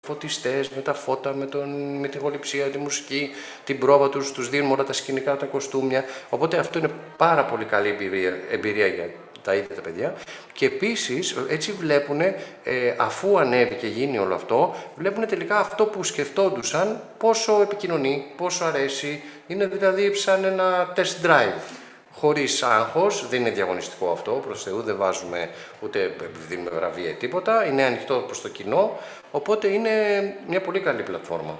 φωτιστές, με τα φώτα, με τη γοληψία, τη μουσική, την πρόβα τους δίνουμε όλα τα σκηνικά, τα κοστούμια. Οπότε αυτό είναι πάρα πολύ καλή εμπειρία για τα ίδια τα παιδιά. Και επίσης έτσι βλέπουν, αφού ανέβει και γίνει όλο αυτό, βλέπουν τελικά αυτό που σκεφτόντουσαν, πόσο επικοινωνεί, πόσο αρέσει. Είναι δηλαδή σαν ένα test drive. Χωρίς άγχος, δεν είναι διαγωνιστικό αυτό, προς Θεού, δεν βάζουμε ούτε δίνουμε βραβεία ή τίποτα, είναι ανοιχτό προς το κοινό, οπότε είναι μια πολύ καλή πλατφόρμα.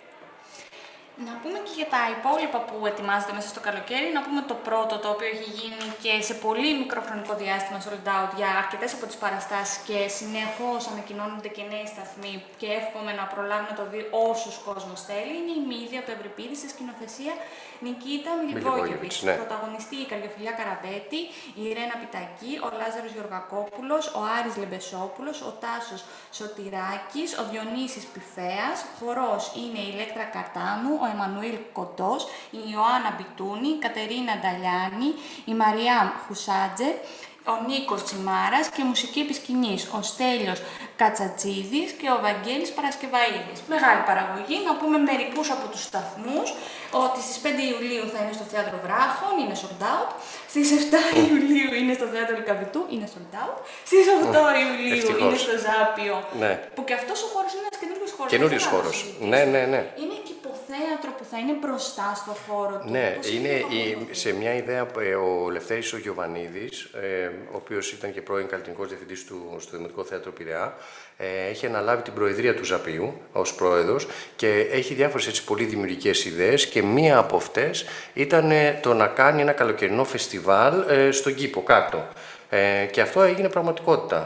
Να πούμε και για τα υπόλοιπα που ετοιμάζεται μέσα στο καλοκαίρι, να πούμε το πρώτο, το οποίο έχει γίνει και σε πολύ μικρό χρονικό διάστημα sold out για αρκετές από τις παραστάσεις και συνεχώς ανακοινώνονται και νέοι σταθμοί και εύχομαι να προλάβει να το δει όσους κόσμος θέλει. Είναι η Μύδια από το Ευρυπίδη σε σκηνοθεσία Νικίτα Μιλιβόγεβιτς. Ναι. Πρωταγωνιστεί η Καριοφιλιά Καραπέτη, η Ιρένα Πιτακή, ο Λάζαρος Γεωργακόπουλος, ο Άρης Λεμπεσόπουλος, ο Τάσος Σωτηράκης, ο Διονύσης Πιφέας. Χορός είναι η Ηλέκτρα Καρτάνου, ο Εμμανουήλ Κοντός, η Ιωάννα Μπιτούνη, η Κατερίνα Νταλιάνη, η Μαριάμ Χουσάτζε, ο Νίκος Τσιμάρας και μουσική επισκηνής, ο Στέλιος Κατσατσίδης και ο Βαγγέλης Παρασκευαΐδης. Μεγάλη παραγωγή, να πούμε μερικούς από τους σταθμούς, ότι στις 5 Ιουλίου θα είναι στο Θέατρο Βράχων, είναι sold out. Στις 7 Ιουλίου είναι στο Θέατρο Λυκαβητού, είναι sold out. Στις 8 Ιουλίου είναι στο Ζάπιο, ναι. Που και αυτός ο χώρος είναι ένας καινούριος χώρος. Ναι. Είναι και υποθέατρο που θα είναι μπροστά στο χώρο του. Ναι, είναι σε μια ιδέα ο Λευτέρης ο Γιωβανίδης, ο οποίος ήταν και πρώην καλλιτεχνικός διευθυντής στο Δημοτικό Θέατρο Πειραιά, έχει αναλάβει την προεδρία του Ζαπίου ως πρόεδρος και έχει διάφορες έτσι πολύ δημιουργικές ιδέες και μία από αυτές ήταν το να κάνει ένα καλοκαιρινό φεστιβάλ στον κήπο κάτω. Και αυτό έγινε πραγματικότητα.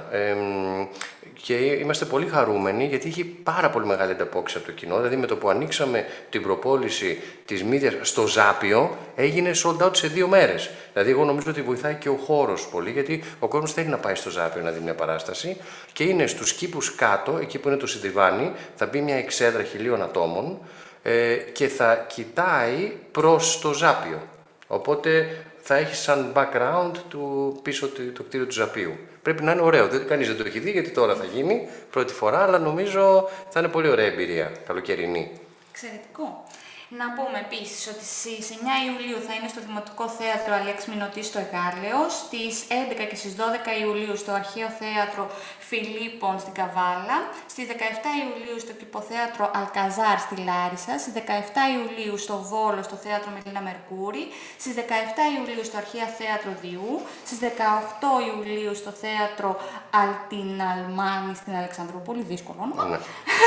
Και είμαστε πολύ χαρούμενοι γιατί είχε πάρα πολύ μεγάλη ανταπόκριση από το κοινό. Δηλαδή με το που ανοίξαμε την προπόληση της Μύδιας στο Ζάπιο έγινε sold out σε 2 μέρες. Δηλαδή εγώ νομίζω ότι βοηθάει και ο χώρος πολύ γιατί ο κόσμος θέλει να πάει στο Ζάπιο να δει μια παράσταση και είναι στους κήπους κάτω, εκεί που είναι το Συντριβάνι, θα μπει μια εξέδρα 1000 ατόμων και θα κοιτάει προς το Ζάπιο. Οπότε θα έχει σαν background πίσω το κτίριο του Ζαπίου. Πρέπει να είναι ωραίο. Κανείς δεν το έχει δει γιατί τώρα θα γίνει πρώτη φορά, αλλά νομίζω θα είναι πολύ ωραία εμπειρία, καλοκαιρινή. Εξαιρετικό. Να πούμε επίσης ότι στις 9 Ιουλίου θα είναι στο Δημοτικό Θέατρο Αλέξη Μινωτή στο Εγάλεο, στις 11 και στις 12 Ιουλίου στο Αρχαίο Θέατρο Φιλίππων στην Καβάλα, στις 17 Ιουλίου στο Κηποθέατρο Αλκαζάρ στη Λάρισα, στις 17 Ιουλίου στο Βόλο στο Θέατρο Μελίνα Μερκούρη, στις 17 Ιουλίου στο Αρχαίο Θέατρο Διού, στις 18 Ιουλίου στο Θέατρο Αλτιναλμάνη στην Αλεξανδρούπολη, δύσκολο όνομα. Ναι.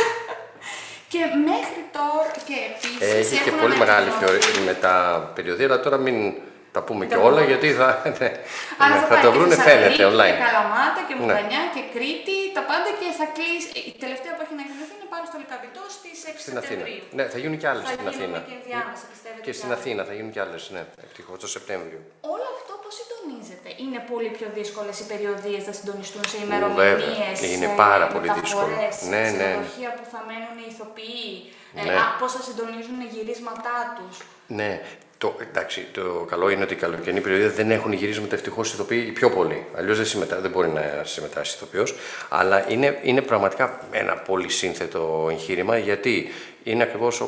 Και μέχρι τώρα και επίσης. Έχει και πολύ μεγάλη περιοδία, αλλά τώρα μην τα πούμε και όλα γιατί θα το βρούνε φαίνεται online. Και Καλαμάτα και Μουτανιά και Κρήτη, τα πάντα και θα κλείσει. Η τελευταία που έχει να εκδοθεί είναι πάλι στο Λυκαβητό στις 6 Σεπτεμβρίου. Ναι, θα γίνουν και άλλες στην Αθήνα. Και ενδιάμεσα, πιστεύετε. Και στην Αθήνα θα γίνουν και άλλες, ναι, ευτυχώς το Σεπτέμβριο. Όλο αυτό πώς συντονίζεται? Είναι πολύ πιο δύσκολες οι περιοδίες να συντονιστούν σε ημερομηνίες, είναι πάρα πολύ δύσκολο. Ναι. Ξενοδοχεία που θα μένουν οι ηθοποιοί, πώς θα συντονίζουν οι γυρίσματά τους. Ναι. Εντάξει, το καλό είναι ότι η καλοκαιρινή περιοδία δεν έχουν γυρίσματα ευτυχώς ηθοποιοί οι πιο πολλοί. Αλλιώς δεν μπορεί να συμμετάσχει ηθοποιός. Αλλά είναι πραγματικά ένα πολύ σύνθετο εγχείρημα γιατί είναι ακριβώς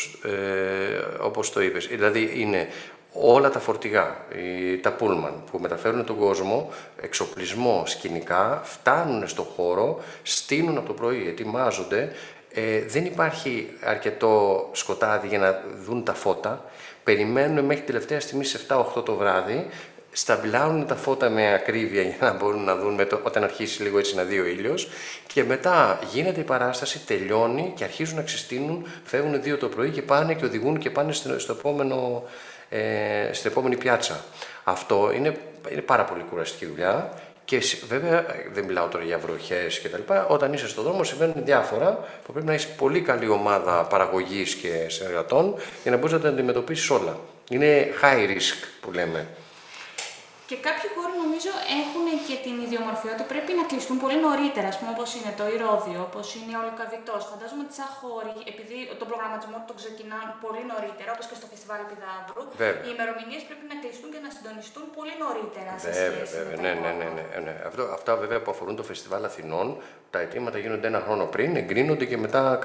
όπως το είπες. Δηλαδή είναι όλα τα φορτηγά, τα πούλμαν που μεταφέρουν τον κόσμο, εξοπλισμό, σκηνικά, φτάνουν στο χώρο, στείνουν από το πρωί, ετοιμάζονται. Δεν υπάρχει αρκετό σκοτάδι για να δουν τα φώτα. Περιμένουν μέχρι τελευταία στιγμή σε 7-8 το βράδυ, σταμπιλάρουν τα φώτα με ακρίβεια για να μπορούν να δουν όταν αρχίσει λίγο έτσι να δει ο ήλιος και μετά γίνεται η παράσταση, τελειώνει και αρχίζουν να ξεστείνουν, φεύγουν 2 το πρωί και πάνε και οδηγούν και πάνε στην επόμενη πιάτσα. Αυτό είναι πάρα πολύ κουραστική δουλειά. Και βέβαια, δεν μιλάω τώρα για βροχές και τα λοιπά, όταν είσαι στον δρόμο συμβαίνουν διάφορα που πρέπει να έχεις πολύ καλή ομάδα παραγωγής και συνεργατών για να μπορείς να τα αντιμετωπίσεις όλα. Είναι high risk που λέμε. Και κάποιοι χώροι νομίζω έχουν και την ιδιομορφία ότι πρέπει να κλειστούν πολύ νωρίτερα, ας πούμε, όπως είναι το Ηρώδειο, όπως είναι ο Λυκαβητός. Φαντάζομαι ότι σαν χώροι, επειδή τον προγραμματισμό τον ξεκινάνε πολύ νωρίτερα, όπως και στο Φεστιβάλ Επιδαύρου, οι ημερομηνίες πρέπει να κλειστούν και να συντονιστούν πολύ νωρίτερα σε σχέση με τα ναι. Αυτά βέβαια που αφορούν το Φεστιβάλ Αθηνών, τα αιτήματα γίνονται ένα χρόνο πριν, εγκρίνονται και μετά